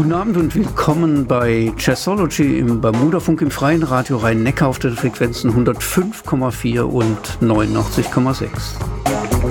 Guten Abend und willkommen bei Jazzology im Bermudafunk im Freien Radio Rhein-Neckar auf den Frequenzen 105,4 und 89,6.